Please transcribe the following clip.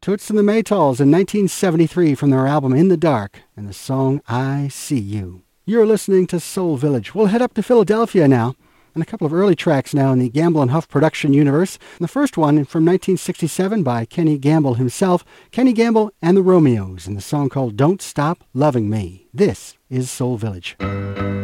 Toots and the Maytals in 1973 from their album In the Dark, and the song I See You. You're listening to Soul Village. We'll head up to Philadelphia now, and a couple of early tracks now in the Gamble and Huff production universe. And the first one from 1967 by Kenny Gamble himself, Kenny Gamble and the Romeos, and the song called Don't Stop Loving Me. This is Soul Village.